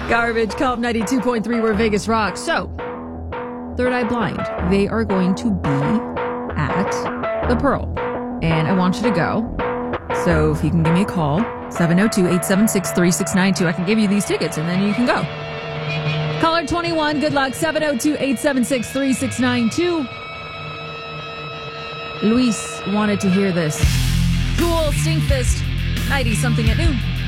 Garbage Comp 92.3 where Vegas rocks. So, Third Eye Blind, they are going to be at the Pearl. And I want you to go. So if you can give me a call, 702-876-3692, I can give you these tickets and then you can go. Caller 21, good luck, 702-876-3692. Luis wanted to hear this. Jewel Stinkfist, 90-something at noon.